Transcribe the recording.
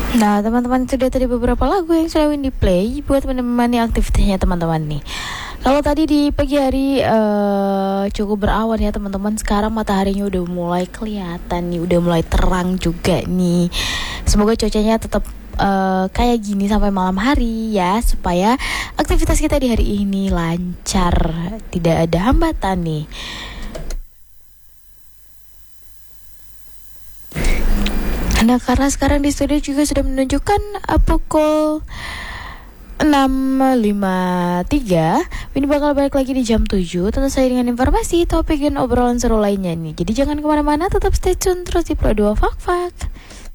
Nah, teman-teman, itu dia tadi beberapa lagu yang sudah Windy play buat menemani aktivitasnya teman-teman nih. Kalau tadi di pagi hari cukup berawan ya teman-teman. Sekarang mataharinya udah mulai kelihatan nih, udah mulai terang juga nih. Semoga cuacanya tetap kayak gini sampai malam hari ya, supaya aktivitas kita di hari ini lancar, tidak ada hambatan nih. Nah, karena sekarang di studio juga sudah menunjukkan pukul 6.53. Ini bakal balik lagi di jam 7. Tentu saya dengan informasi, topik dan obrolan seru lainnya nih. Jadi jangan kemana-mana, tetap stay tune terus di Pro 2 Fak Fak.